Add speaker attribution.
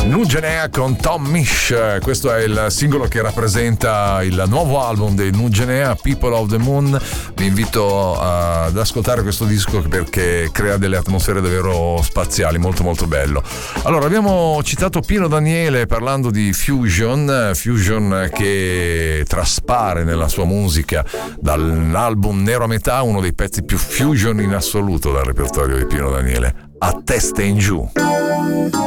Speaker 1: Nugenea con Tom Misch, questo è il singolo che rappresenta il nuovo album dei Nugenea, People of the Moon. Vi invito ad ascoltare questo disco perché crea delle atmosfere davvero spaziali, molto molto bello. Allora, abbiamo citato Pino Daniele parlando di fusion che traspare nella sua musica dall'album Nero a metà, uno dei pezzi più fusion in assoluto dal repertorio di Pino Daniele, A testa in giù.